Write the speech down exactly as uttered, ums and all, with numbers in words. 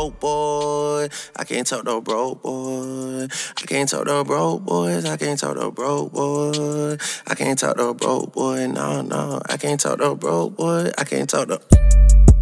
broke boy. I can't talk to broke boy. I can't talk to broke boys. I can't talk to broke boy. I can't talk to broke boy. No, no. I can't talk to broke boy. I can't talk to.